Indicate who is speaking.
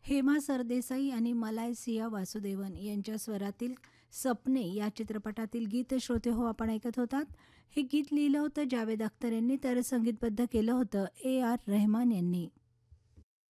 Speaker 1: हेमा सरदेसाई आणि मलायसिया वासुदेवन यांच्या स्वरातील सपने या चित्रपटातील गीत श्रोते हो आपण ऐकत होतात. हे गीत लिहिलं होतं जावेद अख्तर यांनी तर संगीतबद्ध केलं होतं AR रहमान यांनी.